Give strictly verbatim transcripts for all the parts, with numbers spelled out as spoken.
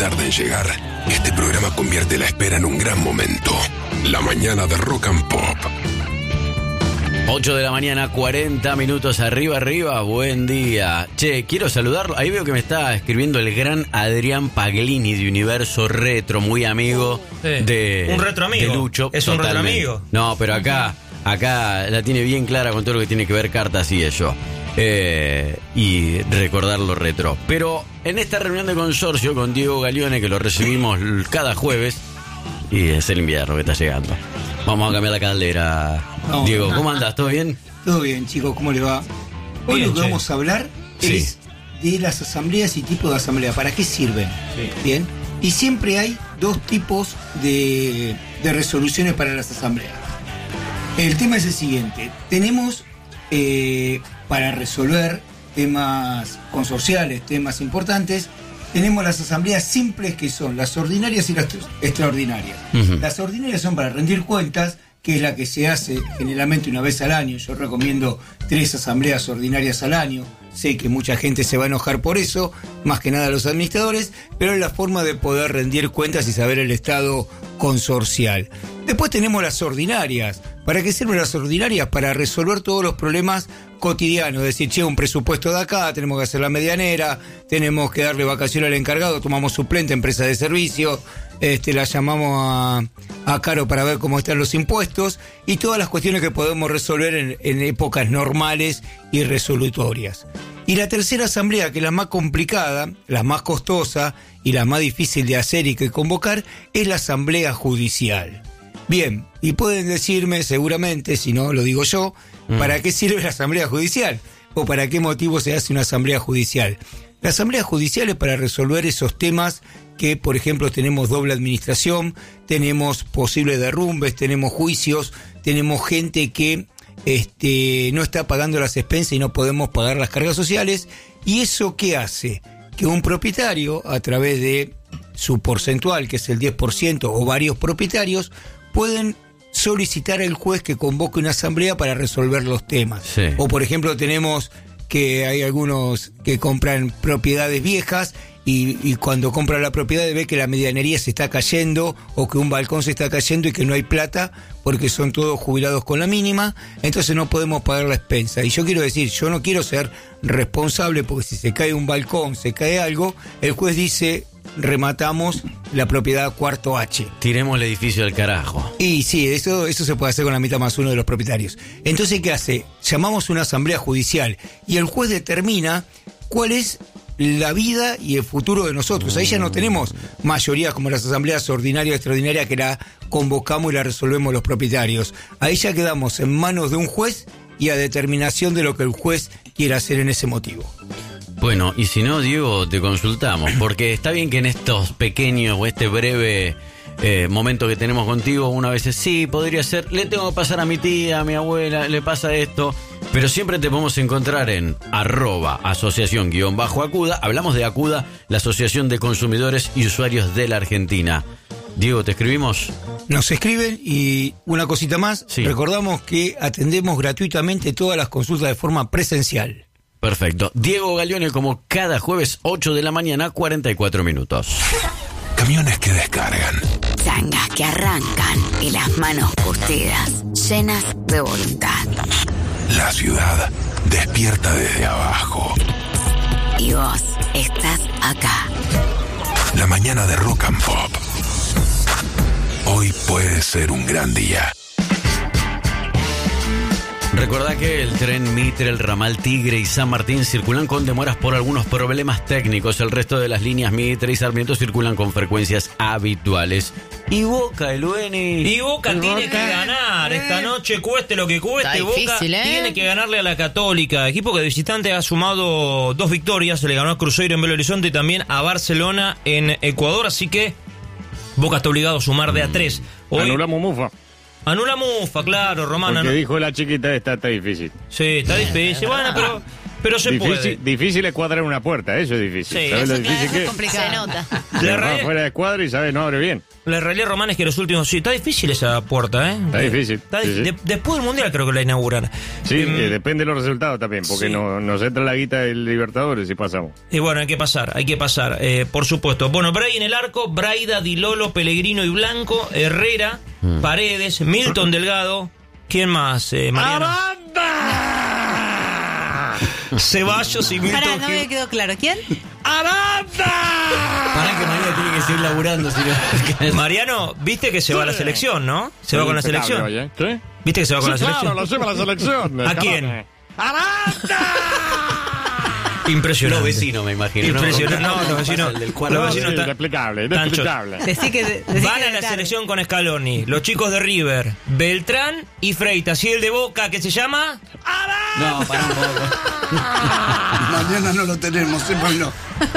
tarda en llegar, este programa convierte la espera en un gran momento. La mañana de Rock and Pop. ocho de la mañana, cuarenta minutos, arriba, arriba, buen día. Che, quiero saludarlo, ahí veo que me está escribiendo el gran Adrián Paglini de Universo Retro, muy amigo Sí. de, un retro amigo. de Lucho. Es un retro totalmente. amigo. No, pero acá, acá la tiene bien clara con todo lo que tiene que ver cartas y eso. Eh, y recordarlo retro. Pero en esta reunión de consorcio con Diego Galione, que lo recibimos cada jueves, y es el invierno que está llegando. Vamos a cambiar la caldera. No, Diego, no. ¿cómo andás? ¿Todo bien? Todo bien, chicos, ¿cómo le va? Hoy Bien, lo que che. vamos a hablar Sí. es de las asambleas y tipos de asamblea. ¿Para qué sirven? Bien. Y siempre hay dos tipos de, de resoluciones para las asambleas. El tema es el siguiente. Tenemos eh, para resolver temas consorciales, temas importantes, tenemos las asambleas simples, que son las ordinarias y las extraordinarias. Ujú. Las ordinarias son para rendir cuentas, que es la que se hace generalmente una vez al año. Yo recomiendo tres asambleas ordinarias al año. Sé que mucha gente se va a enojar por eso, más que nada los administradores, pero es la forma de poder rendir cuentas y saber el estado consorcial. Después tenemos las ordinarias. ¿Para qué sirven las ordinarias? Para resolver todos los problemas cotidianos. Es decir, che, un presupuesto de acá, tenemos que hacer la medianera, tenemos que darle vacaciones al encargado, tomamos suplente, empresa de servicio, este, la llamamos a, a Caro para ver cómo están los impuestos y todas las cuestiones que podemos resolver en, en épocas normales y resolutorias. Y la tercera asamblea, que es la más complicada, la más costosa y la más difícil de hacer y que convocar, es la asamblea judicial. Bien, y pueden decirme seguramente, si no lo digo yo, Mm. ¿para qué sirve la asamblea judicial? ¿O para qué motivo se hace una asamblea judicial? La asamblea judicial es para resolver esos temas que, por ejemplo, tenemos doble administración, tenemos posibles derrumbes, tenemos juicios, tenemos gente que este, no está pagando las expensas y no podemos pagar las cargas sociales. ¿Y eso qué hace? Que un propietario, a través de su porcentual, que es el diez por ciento, o varios propietarios, pueden solicitar al juez que convoque una asamblea para resolver los temas. Sí. O, por ejemplo, tenemos que hay algunos que compran propiedades viejas y, y cuando compran la propiedad ve que la medianería se está cayendo o que un balcón se está cayendo y que no hay plata porque son todos jubilados con la mínima, entonces no podemos pagar la expensa. Y yo quiero decir, yo no quiero ser responsable porque si se cae un balcón, se cae algo, el juez dice, rematamos la propiedad cuarto H. Tiremos el edificio al carajo. Y sí, eso, eso se puede hacer con la mitad más uno de los propietarios. Entonces, ¿qué hace? Llamamos una asamblea judicial y el juez determina cuál es la vida y el futuro de nosotros. Ahí ya no tenemos mayorías como las asambleas ordinarias y extraordinarias que la convocamos y la resolvemos los propietarios. Ahí ya quedamos en manos de un juez y a determinación de lo que el juez quiera hacer en ese motivo. Bueno, y si no, Diego, te consultamos, porque está bien que en estos pequeños o este breve eh, momento que tenemos contigo, una vez es, sí, podría ser, le tengo que pasar a mi tía, a mi abuela, le pasa esto, pero siempre te podemos encontrar en arroba asociación guión bajo acuda. Hablamos de Acuda, la Asociación de Consumidores y Usuarios de la Argentina. Diego, ¿te escribimos? Nos escriben y una cosita más, Sí. Recordamos que atendemos gratuitamente todas las consultas de forma presencial. Perfecto. Diego Galione, como cada jueves, ocho de la mañana, cuarenta y cuatro minutos. Camiones que descargan. Changas que arrancan y las manos pusteras, llenas de voluntad. La ciudad despierta desde abajo. Y vos estás acá. La mañana de Rock and Pop. Hoy puede ser un gran día. Recordá que el tren Mitre, el ramal Tigre y San Martín circulan con demoras por algunos problemas técnicos. El resto de las líneas Mitre y Sarmiento circulan con frecuencias habituales. Y Boca, el U N I. Y Boca El tiene Boca. que ganar esta noche, cueste lo que cueste. Está Boca difícil, ¿eh? tiene que ganarle a la Católica, equipo que de visitante ha sumado dos victorias. Se le ganó a Cruzeiro en Belo Horizonte y también a Barcelona en Ecuador. Así que Boca está obligado a sumar de a tres. Hoy, Anulamos Mufa. Anula Mufa, claro, Romana. Porque no- dijo la chiquita esta está difícil. Sí, está difícil. Bueno, pero pero se difícil, puede. Difícil es cuadrar una puerta, eso es difícil. Sí, ¿Sabes Eso, lo claro, difícil eso que es es? complicado. Se nota. La Te vas realidad, fuera de escuadra y sabes, no abre bien. la realidad romana es que los últimos... Sí, está difícil esa puerta, ¿eh? Está difícil, Está sí, dif- sí. de- después del Mundial creo que la inauguran. Sí, Em, eh, depende de los resultados también, porque sí. no, nos entra la guita del Libertadores y pasamos. Y bueno, hay que pasar, hay que pasar, eh, por supuesto. Bueno, Bray en el arco, Braida, Di Lolo, Pellegrino y Blanco, Herrera, Mm. Paredes, Milton Delgado. ¿Quién más, eh, Mariano? Ceballos y Milton Pará, no me Gil- quedó claro. ¿Quién? Pará que María tiene que seguir laburando. Si no... Mariano, viste que se va a la selección, ¿no? Se va con la selección. Oye, ¿sí? ¿Viste que se va con la Sí, claro, selección? lo lleva la selección. ¿A quién? ¡Aranda! Impresionante. Los vecinos, me imagino. Impresionante. ¿no? No, los vecinos. El del cuarto. Los No, sí, vecinos están- inexplicable, Tancho. inexplicable. Decí que, decí Van que a la tarde. selección con Scaloni, los chicos de River, Beltrán y Freitas, y el de Boca que se llama... No, pará un poco. Mañana no lo tenemos, sépanlo.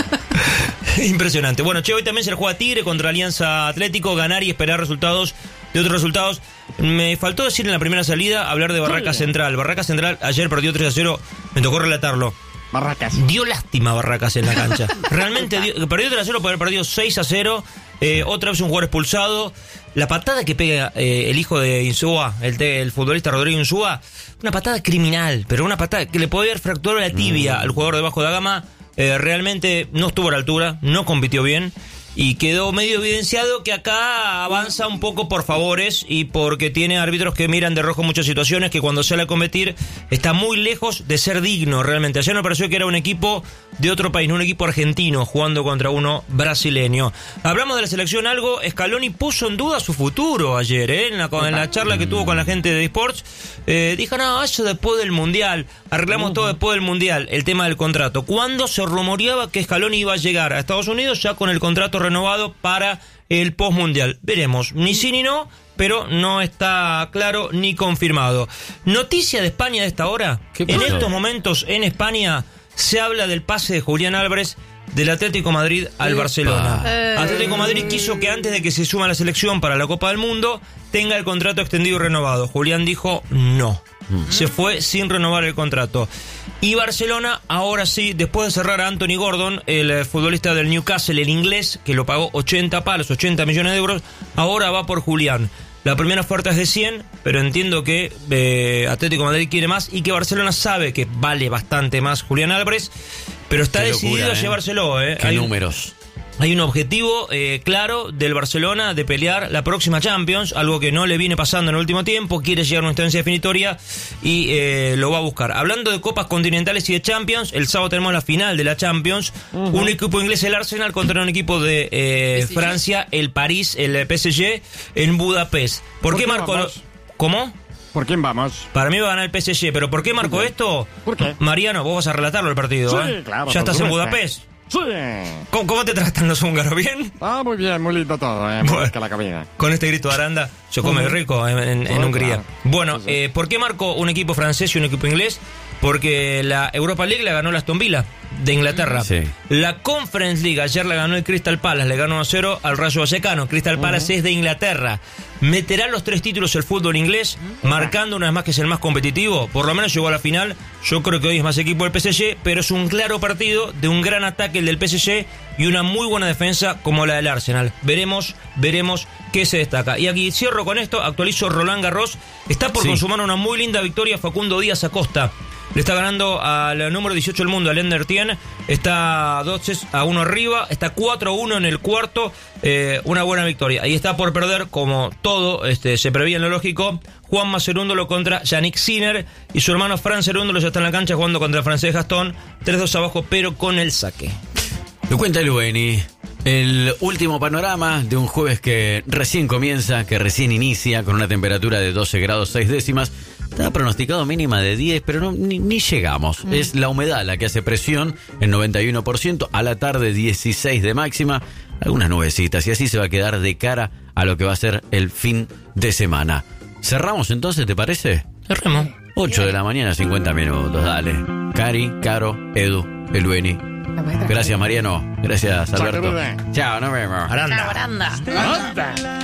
Impresionante. Bueno, che, hoy también se le juega Tigre contra Alianza Atlético, ganar y esperar resultados de otros resultados. Me faltó decir en la primera salida, hablar de Barraca Central. Barraca Central ayer perdió tres a cero, me tocó relatarlo. Barracas. Dio lástima Barracas en la cancha. Realmente dio- perdió tres a cero por haber perdido seis a cero. Eh, otra vez un jugador expulsado. La patada que pega eh, el hijo de Insúa, el, te- el futbolista Rodrigo Insúa, una patada criminal, pero una patada que le podía haber fracturado la tibia al jugador de Bajo de Gama. Eh, realmente no estuvo a la altura, no compitió bien. Y quedó medio evidenciado que acá avanza un poco por favores y porque tiene árbitros que miran de rojo muchas situaciones, que cuando sale a competir está muy lejos de ser digno realmente. Ayer me pareció que era un equipo de otro país, no un equipo argentino jugando contra uno brasileño. Hablamos de la selección algo, Scaloni puso en duda su futuro ayer, ¿eh? en, la, en la charla que tuvo con la gente de eSports. Eh, dijo, no, eso después del Mundial, arreglamos todo después del Mundial, el tema del contrato. Cuando se rumoreaba que Scaloni iba a llegar a Estados Unidos ya con el contrato renovado para el postmundial. Veremos, ni sí ni no, pero no está claro ni confirmado. Noticia de España de esta hora. ¿Qué En pasó? estos momentos en España se habla del pase de Julián Álvarez del Atlético Madrid al Epa. Barcelona. Eh. Atlético Madrid quiso que antes de que se suma a la selección para la Copa del Mundo tenga el contrato extendido y renovado. Julián dijo no. Se fue sin renovar el contrato. Y Barcelona, ahora sí, después de cerrar a Anthony Gordon, el eh, futbolista del Newcastle, el inglés, que lo pagó ochenta palos, ochenta millones de euros, ahora va por Julián. La primera oferta es de cien, pero entiendo que eh, Atlético de Madrid quiere más y que Barcelona sabe que vale bastante más Julián Álvarez, pero está Qué decidido locura, a ¿eh? llevárselo. Eh. Qué Hay un- números. Hay un objetivo eh, claro del Barcelona de pelear la próxima Champions, algo que no le viene pasando en el último tiempo, quiere llegar a una instancia definitoria y eh, lo va a buscar. Hablando de copas continentales y de Champions, el sábado tenemos la final de la Champions, un equipo inglés, el Arsenal, contra un equipo de eh, Francia, el París, el P S G, en Budapest. ¿Por, ¿Por qué qué marcó? vamos? ¿Cómo? ¿Por quién vamos? Para mí va a ganar el P S G, pero ¿por qué marcó esto? ¿Por qué? Mariano, vos vas a relatarlo el partido, Sí, ¿eh? claro, Ya por estás en supuesto. Budapest. Sí. ¿Cómo, cómo te tratan los húngaros? ¿Bien? Ah, muy bien, muy lindo todo, eh. Muy Bueno. rica la comida. Con este grito de Aranda se come rico en, en- en Oh, Hungría. claro. Bueno, Sí, sí. eh, ¿por qué marcó un equipo francés y un equipo inglés? Porque la Europa League la ganó el Aston Villa de Inglaterra. Sí. La Conference League ayer la ganó el Crystal Palace, le ganó uno a cero al Rayo Vallecano. Crystal Palace es de Inglaterra. ¿Meterá los tres títulos el fútbol inglés, marcando una vez más que es el más competitivo? Por lo menos llegó a la final. Yo creo que hoy es más equipo del P S G, pero es un claro partido de un gran ataque el del P S G y una muy buena defensa como la del Arsenal. Veremos, veremos qué se destaca. Y aquí cierro con esto, actualizo Roland Garros. Está por Sí. consumar una muy linda victoria Facundo Díaz Acosta. Le está ganando al número dieciocho del mundo, al Ender Tien. Está dos a uno arriba. Está cuatro a uno en el cuarto. Eh, una buena victoria. Ahí está por perder, como todo este, se preveía en lo lógico, Juan Macerúndolo contra Yannick Sinner. Y su hermano Fran Cerúndolo ya está en la cancha jugando contra el francés Gastón. tres dos abajo, pero con el saque. Lo cuenta el Lueni. El último panorama de un jueves que recién comienza, que recién inicia, con una temperatura de doce grados seis décimas. Estaba pronosticado mínima de diez, pero no, ni, ni llegamos. Mm. Es la humedad la que hace presión, en noventa y uno por ciento. A la tarde dieciséis de máxima, algunas nubecitas. Y así se va a quedar de cara a lo que va a ser el fin de semana. ¿Cerramos entonces, te parece? Cerremos. ocho de la mañana, cincuenta minutos. Dale. Cari, Caro, Edu, el Lueni. Gracias, Mariano. Gracias, Alberto. Salude. Chao, nos vemos. Aranda. Aranda. Anda.